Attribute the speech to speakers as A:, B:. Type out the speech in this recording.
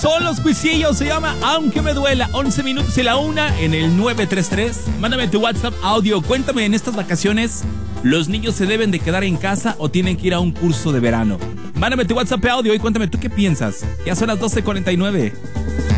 A: son los Cuisillos, se llama Aunque Me Duela. 11 minutos y la 1 en el 933. Mándame tu WhatsApp audio. Cuéntame, en estas vacaciones, ¿los niños se deben de quedar en casa o tienen que ir a un curso de verano? Mándame tu WhatsApp audio y cuéntame, ¿tú qué piensas? Ya son las 12:49.